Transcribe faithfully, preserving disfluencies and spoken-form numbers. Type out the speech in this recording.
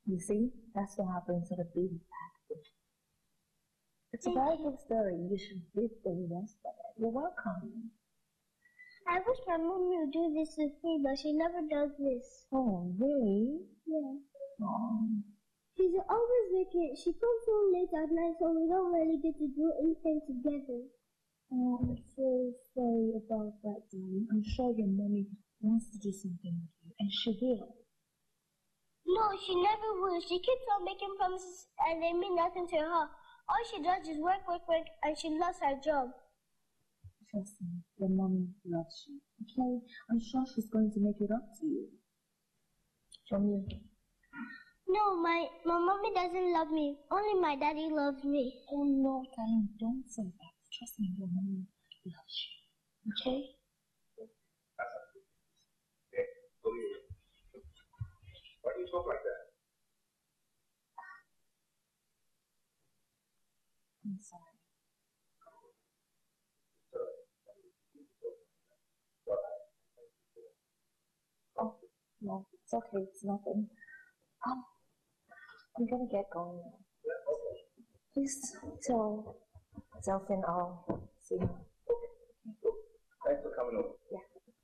You see, that's what happens to the baby package. It's a very good story. You should read the rest of it. You're welcome. I wish my mommy would do this with me, but she never does this. Oh, really? Yeah. Oh. She's always making. She comes home late at night, so we don't really get to do anything together. Oh, I'm so sorry about that, darling. I'm sure your mommy wants to do something with you, and she will. No, she never will. She keeps on making promises, and they mean nothing to her. All she does is work, work, work, and she lost her job. Trust me, your mommy loves you. Okay? I'm sure she's going to make it up to you. Show me. No, my, my mommy doesn't love me. Only my daddy loves me. Oh no, darling, don't say that. Trust me, your mommy loves you. Okay? Why do you talk like that? I'm sorry. Oh, no, it's okay. It's nothing. Um, I'm gonna get going now. Please tell Delphine I'll see you.